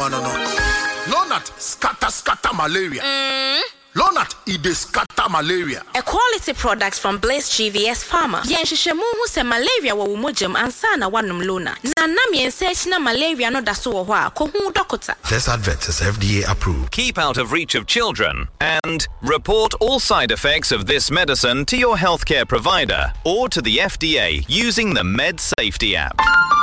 Lonat scatter malaria. Lonat ide scatter malaria. A quality product from Blaze GVS Pharma. Yenshishemu hu se malaria wa umojam ansana wanum Lonat. Na nam yensearch na malaria no da so wo ho a ko hu dokota. This advert is FDA approved. Keep out of reach of children and report all side effects of this medicine to your healthcare provider or to the FDA using the Med Safety app.